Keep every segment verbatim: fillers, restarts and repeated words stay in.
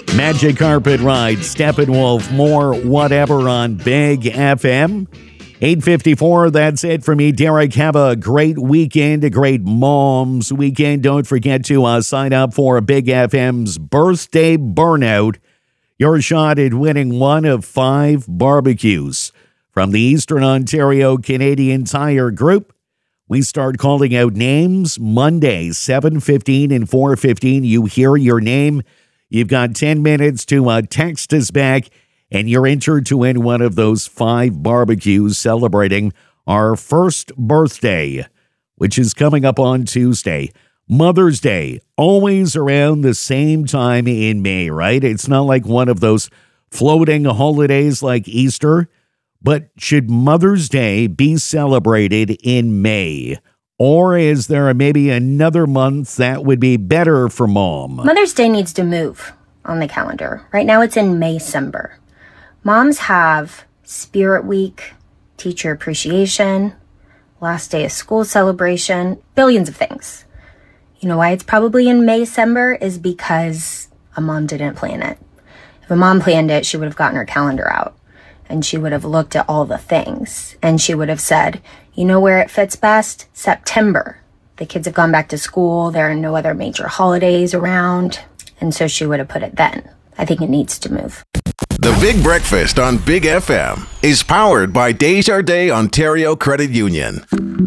Magic Carpet Ride, Steppenwolf, more whatever on Big F M. eight fifty-four, that's it for me, Derek. Have a great weekend, a great Mom's weekend. Don't forget to uh, sign up for Big F M's Birthday Burnout. Your shot at winning one of five barbecues from the Eastern Ontario Canadian Tire Group. We start calling out names Monday, seven fifteen and four fifteen. You hear your name. You've got ten minutes to uh, text us back, and you're entered to win one of those five barbecues celebrating our first birthday, which is coming up on Tuesday. Mother's Day, always around the same time in May, right? It's not like one of those floating holidays like Easter. But should Mother's Day be celebrated in May? Or is there maybe another month that would be better for Mom? Mother's Day needs to move on the calendar. Right now it's in May-cember. Moms have Spirit Week, Teacher Appreciation, Last Day of School celebration, billions of things. You know why it's probably in May-cember is because a mom didn't plan it. If a mom planned it, she would have gotten her calendar out. And she would have looked at all the things. And she would have said, you know where it fits best? September. The kids have gone back to school. There are no other major holidays around. And so she would have put it then. I think it needs to move. The Big Breakfast on Big F M is powered by Desjardins Ontario Credit Union.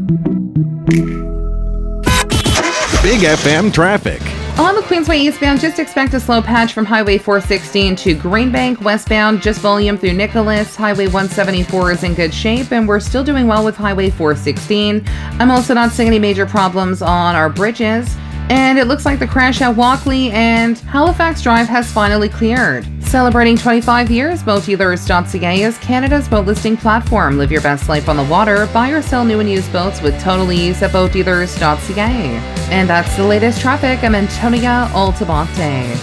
Big F M traffic. On the Queensway eastbound, just expect a slow patch from Highway four sixteen to Greenbank. Westbound, just volume through Nicholas. Highway one seventy-four is in good shape, and we're still doing well with Highway four sixteen. I'm also not seeing any major problems on our bridges. And it looks like the crash at Walkley and Halifax Drive has finally cleared. Celebrating twenty-five years, boat dealers dot c a is Canada's boat listing platform. Live your best life on the water. Buy or sell new and used boats with total ease at boat dealers dot c a. And that's the latest traffic. I'm Antonia Altabate.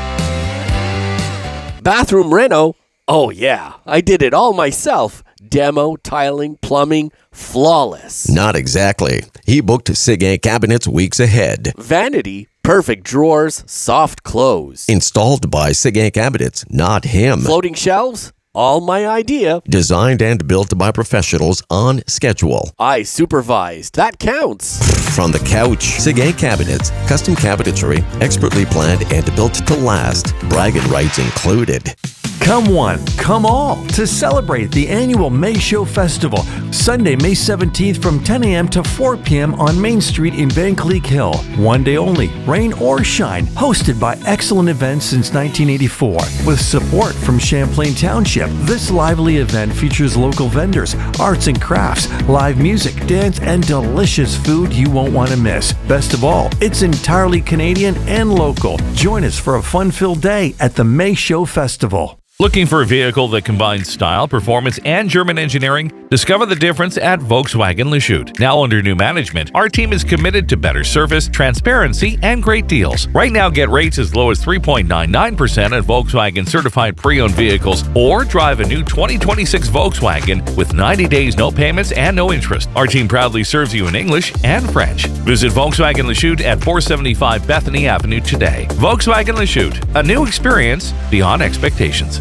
Bathroom reno? Oh yeah, I did it all myself. Demo, tiling, plumbing, flawless. Not exactly. He booked Seguin cabinets weeks ahead. Vanity, perfect drawers, soft close. Installed by Seguin Cabinets, not him. Floating shelves? All my idea. Designed and built by professionals on schedule. I supervised. That counts. From the couch, Seguin Cabinets, custom cabinetry, expertly planned and built to last. Bragging rights included. Come one, come all to celebrate the annual May Show Festival, Sunday, May seventeenth from ten a.m. to four p.m. on Main Street in Vankleek Hill. One day only, rain or shine, hosted by Excellent Events since nineteen eighty-four. With support from Champlain Township, this lively event features local vendors, arts and crafts, live music, dance, and delicious food you won't want to miss. Best of all, it's entirely Canadian and local. Join us for a fun-filled day at the May Show Festival. Looking for a vehicle that combines style, performance, and German engineering? Discover the difference at Volkswagen Lachute. Now under new management, our team is committed to better service, transparency, and great deals. Right now, get rates as low as three point nine nine percent at Volkswagen certified pre-owned vehicles, or drive a new twenty twenty-six Volkswagen with ninety days no payments and no interest. Our team proudly serves you in English and French. Visit Volkswagen Lachute at four seventy-five Bethany Avenue today. Volkswagen Lachute, a new experience beyond expectations.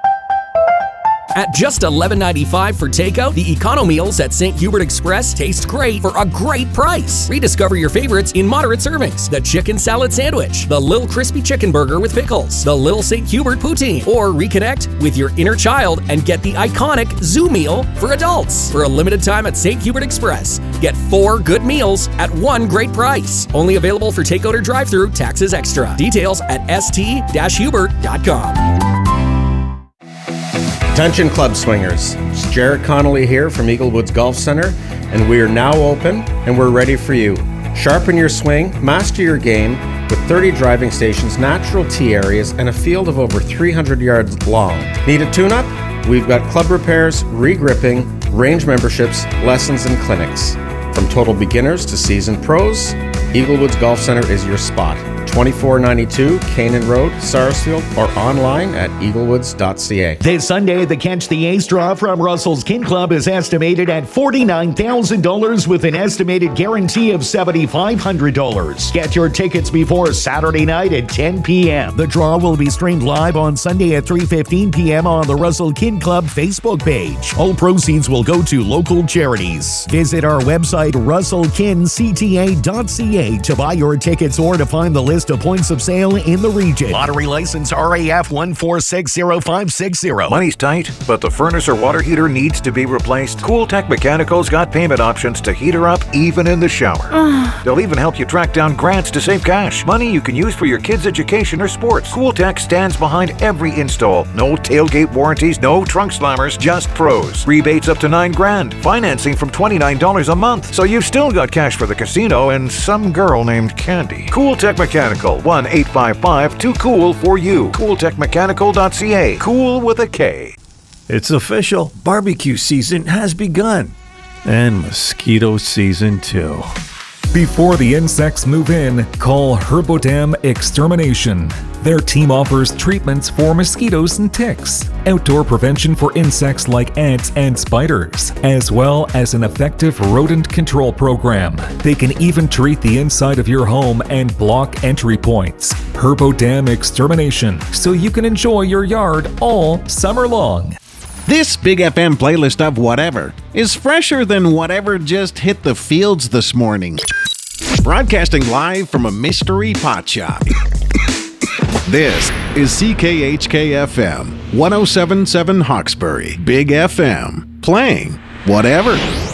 At just eleven ninety-five for takeout, the Econo Meals at Saint Hubert Express taste great for a great price. Rediscover your favorites in moderate servings. The Chicken Salad Sandwich, the Lil Crispy Chicken Burger with Pickles, the Lil Saint Hubert Poutine, or reconnect with your inner child and get the iconic Zoo Meal for adults. For a limited time at Saint Hubert Express, get four good meals at one great price. Only available for takeout or drive-thru, taxes extra. Details at s t dash hubert dot com. Attention club swingers, it's Jared Connolly here from Eagle Woods Golf Center, and we are now open and we're ready for you. Sharpen your swing, master your game with thirty driving stations, natural tee areas, and a field of over three hundred yards long. Need a tune-up? We've got club repairs, re-gripping, range memberships, lessons, and clinics. From total beginners to seasoned pros, Eagle Woods Golf Center is your spot. twenty-four ninety-two Canaan Road, Sarsfield, or online at eaglewoods dot c a. This Sunday, the Catch the Ace draw from Russell's Kin Club is estimated at forty-nine thousand dollars with an estimated guarantee of seven thousand five hundred dollars. Get your tickets before Saturday night at ten p.m. The draw will be streamed live on Sunday at three fifteen p.m. on the Russell Kin Club Facebook page. All proceeds will go to local charities. Visit our website, russell kin c t a dot c a, to buy your tickets or to find the list of points of sale in the region. Lottery license R A F one four six zero five six zero. Money's tight, but the furnace or water heater needs to be replaced. Cooltech Mechanical's got payment options to heat her up even in the shower. They'll even help you track down grants to save cash. Money you can use for your kids' education or sports. Cooltech stands behind every install. No tailgate warranties, no trunk slammers, just pros. Rebates up to nine grand. Financing from twenty-nine dollars a month. So you've still got cash for the casino and some girl named Candy. Cooltech Mechanical, one eight five five two cool for you. cooltech mechanical dot c a. Cool with a K. It's official. Barbecue season has begun. And mosquito season too. Before the insects move in, call Herbodam Extermination. Their team offers treatments for mosquitoes and ticks, outdoor prevention for insects like ants and spiders, as well as an effective rodent control program. They can even treat the inside of your home and block entry points. Herbodam Extermination, so you can enjoy your yard all summer long. This Big F M playlist of whatever is fresher than whatever just hit the fields this morning. Broadcasting live from a mystery pot shop. This is C K H K F M, one oh seven point seven Hawkesbury. Big F M, playing whatever.